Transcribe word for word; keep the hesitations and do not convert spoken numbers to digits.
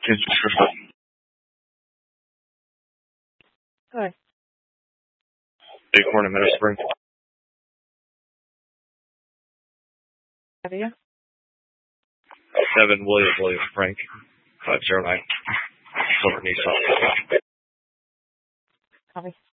Good. Acorn and Meadow Spring. Have you? Seven William William Frank. Five zero nine. Silver Nissan. Copy.